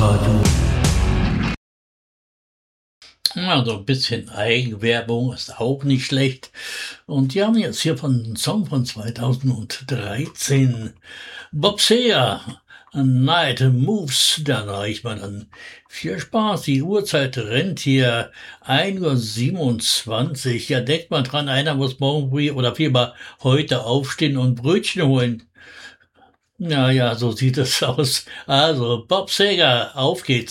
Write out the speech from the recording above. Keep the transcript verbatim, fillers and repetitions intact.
Bluesradio. Ja, so ein bisschen Eigenwerbung ist auch nicht schlecht. Und die haben jetzt hier von einem Song von zweitausenddreizehn. Bob Seger, A Night Moves. Da sage ich mal dann viel Spaß. Die Uhrzeit rennt hier ein Uhr siebenundzwanzig. Ja, denkt mal dran, einer muss morgen früh oder vielmehr heute aufstehen und Brötchen holen. Ja, ja, so sieht es aus. Also, Bob Seger, auf geht's.